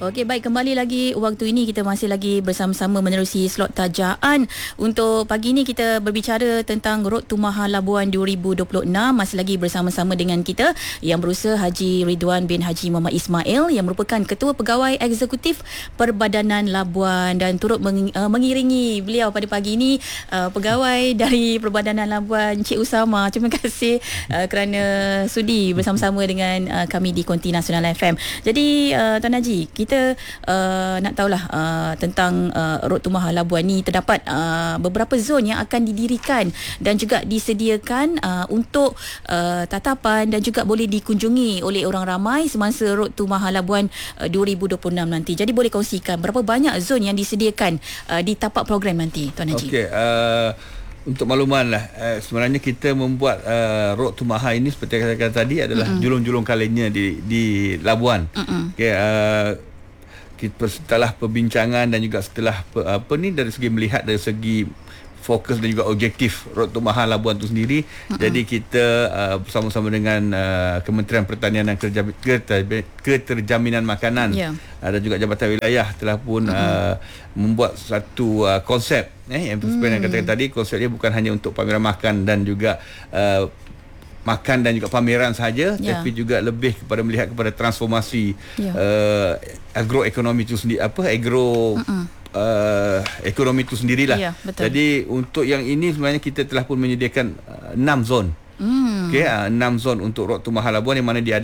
Okey, baik, kembali lagi waktu ini kita masih lagi bersama-sama menerusi slot tajaan. Untuk pagi ini kita berbicara tentang Road to Maha Labuan 2026. Masih lagi bersama-sama dengan kita yang berusaha Haji Ridwan bin Haji Muhammad Ismail yang merupakan Ketua Pegawai Eksekutif Perbadanan Labuan, dan turut mengiringi beliau pada pagi ini pegawai dari Perbadanan Labuan, Cik Usama. Terima kasih kerana sudi bersama-sama dengan kami di Konti Nasional FM. Jadi Tuan Haji, kita nak tahulah tentang Road to Maha Labuan ni. Terdapat beberapa zon yang akan didirikan dan juga disediakan untuk tatapan dan juga boleh dikunjungi oleh orang ramai semasa Road to Maha Labuan 2026 nanti. Jadi boleh kongsikan berapa banyak zon yang disediakan di tapak program nanti, Tuan Haji? Okey, untuk makluman lah, sebenarnya kita membuat Road to Maha ini seperti yang saya katakan tadi adalah julung-julung kalinya di Labuan. Okey, kita setelah perbincangan dan juga setelah dari segi melihat dari segi fokus dan juga objektif Road to Maha Labuan itu sendiri, jadi kita bersama-sama dengan Kementerian Pertanian dan Keterjaminan Makanan dan juga Jabatan Wilayah telah pun membuat satu konsep yang seperti yang katakan tadi. Konsep dia bukan hanya untuk pameran makan dan juga makan dan juga pameran sahaja, tapi juga lebih kepada melihat kepada transformasi agroekonomi itu sendiri, ekonomi itu sendirilah. Jadi untuk yang ini sebenarnya kita telah pun menyediakan 6 zon. Okey, 6 zon untuk Road to Maha Labuan, yang mana dia ada